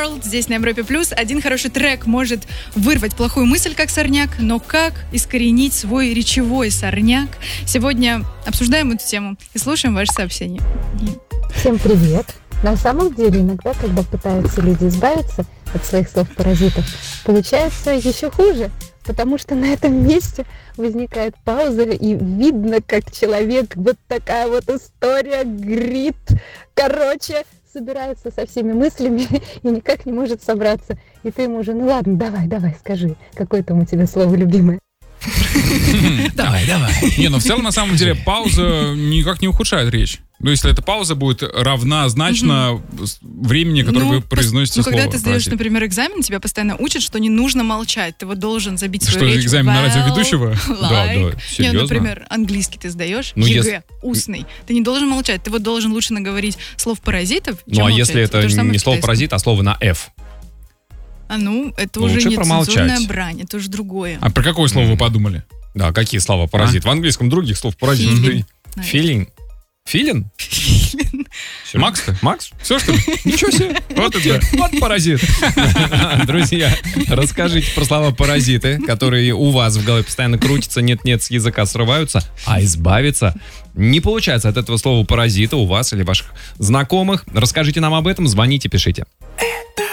World здесь на Европе Плюс. Один хороший трек может вырвать плохую мысль, как сорняк, но как искоренить свой речевой сорняк? Сегодня обсуждаем эту тему и слушаем ваши сообщения. Всем привет! На самом деле, иногда, когда пытаются люди избавиться от своих слов-паразитов, получается еще хуже, потому что на этом месте возникает пауза, и видно, как человек, вот такая вот история, грит, собирается со всеми мыслями и никак не может собраться. И ты ему уже, ну ладно, давай, скажи, какое там у тебя слово любимое. Давай. Не, но в целом, на самом деле, пауза никак не ухудшает речь. Ну, если эта пауза будет равнозначна времени, которое вы произносите слово. Когда ты сдаешь, например, экзамен, тебя постоянно учат, что не нужно молчать. Ты вот должен забить свою речь. Что, экзамен на радиоведущего? Да, серьезно? Нет, например, английский ты сдаешь, ЕГЭ, устный. Ты не должен молчать. Ты вот должен лучше наговорить слов паразитов, чем Ну, а молчать. если это не слово паразит, а слово на F? Это уже не цензурная брань, это уже другое. А про какое слово вы подумали? Да, какие слова паразит? В английском других слов паразит. Филин. Филин? Макс-то? Макс? Все, что ли? Ничего себе. Вот это. Вот паразит. Друзья, расскажите про слова паразиты, которые у вас в голове постоянно крутятся, нет-нет, с языка срываются, а избавиться не получается от этого слова паразита у вас или ваших знакомых. Расскажите нам об этом, звоните, пишите.